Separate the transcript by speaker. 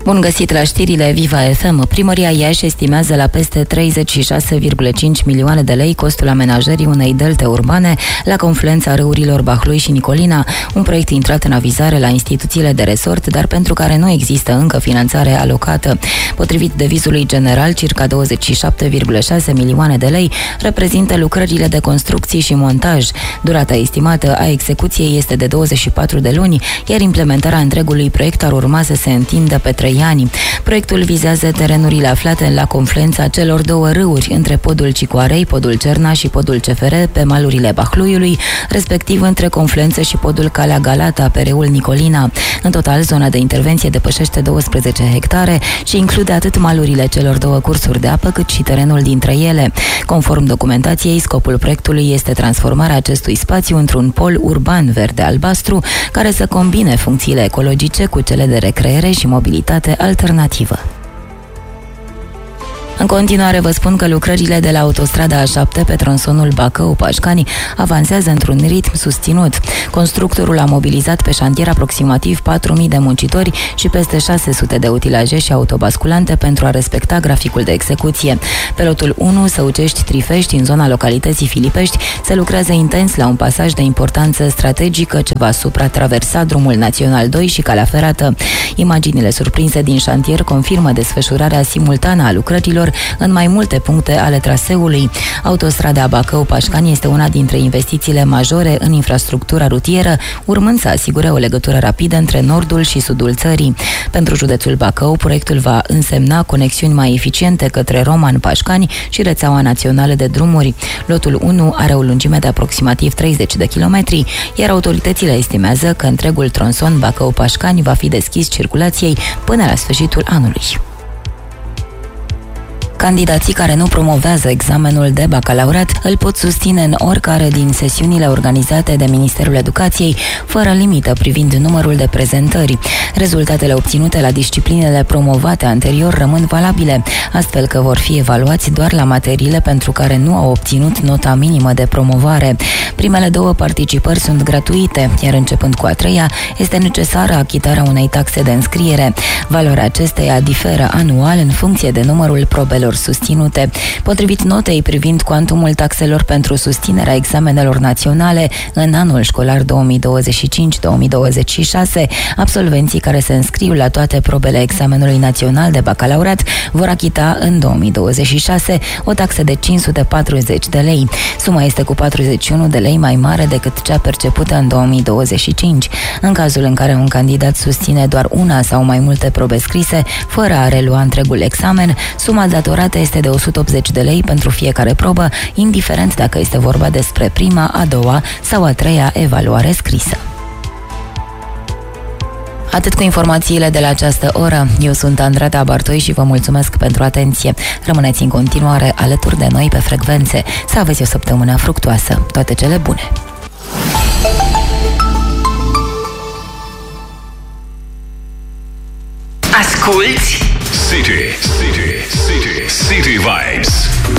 Speaker 1: Bun găsit la știrile Viva FM. Primăria Iași estimează la peste 36,5 milioane de lei costul amenajării unei delte urbane la confluența râurilor Bahlui și Nicolina, un proiect intrat în avizare la instituțiile de resort, dar pentru care nu există încă finanțare alocată. Potrivit devizului general, circa 27,6 milioane de lei reprezintă lucrările de construcții și montaj. Durata estimată a execuției este de 24 de luni, iar implementarea întregului proiect ar urma să se întindă pe 3 ani. Proiectul vizează terenurile aflate la confluența celor două râuri, între podul Cicoarei, podul Cerna și podul CFR, pe malurile Bahluiului, respectiv între confluență și podul Calea Galata, pe râul Nicolina. În total, zona de intervenție depășește 12 hectare și include atât malurile celor două cursuri de apă, cât și terenul dintre ele. Conform documentației, scopul proiectului este transformarea acestui spațiu într-un pol urban verde-albastru, care să combine funcțiile ecologice cu cele de recreere și mobilitate alternativă. În continuare vă spun că lucrările de la autostrada A7 pe tronsonul Bacău-Pașcani avansează într-un ritm susținut. Constructorul a mobilizat pe șantier aproximativ 4.000 de muncitori și peste 600 de utilaje și autobasculante pentru a respecta graficul de execuție. Pe lotul 1, Săucești-Trifești, în zona localității Filipești, se lucrează intens la un pasaj de importanță strategică ce va supratraversa drumul național 2 și calea ferată. Imaginile surprinse din șantier confirmă desfășurarea simultană a lucrărilor în mai multe puncte ale traseului. Autostrada Bacău-Pașcani este una dintre investițiile majore în infrastructura rutieră, urmând să asigure o legătură rapidă între nordul și sudul țării. Pentru județul Bacău, proiectul va însemna conexiuni mai eficiente către Roman-Pașcani și rețeaua națională de drumuri. Lotul 1 are o lungime de aproximativ 30 de kilometri, iar autoritățile estimează că întregul tronson Bacău-Pașcani va fi deschis circulației până la sfârșitul anului. Candidații care nu promovează examenul de bacalaureat îl pot susține în oricare din sesiunile organizate de Ministerul Educației, fără limită privind numărul de prezentări. Rezultatele obținute la disciplinele promovate anterior rămân valabile, astfel că vor fi evaluați doar la materiile pentru care nu au obținut nota minimă de promovare. Primele două participări sunt gratuite, iar începând cu a treia, este necesară achitarea unei taxe de înscriere. Valoarea acesteia diferă anual în funcție de numărul probelor susținute. Potrivit notei privind cuantumul taxelor pentru susținerea examenelor naționale în anul școlar 2025-2026, absolvenții care se înscriu la toate probele examenului național de bacalaureat vor achita în 2026 o taxă de 540 de lei. Suma este cu 41 de lei mai mare decât cea percepută în 2025. În cazul în care un candidat susține doar una sau mai multe probe scrise, fără a relua întregul examen, suma datorată este de 180 de lei pentru fiecare probă, indiferent dacă este vorba despre prima, a doua sau a treia evaluare scrisă. Atât cu informațiile de la această oră. Eu sunt Andreea Bartoi și vă mulțumesc pentru atenție. Rămâneți în continuare alături de noi pe frecvențe. Să aveți o săptămână fructuoasă. Toate cele bune!
Speaker 2: Asculți City Vibes.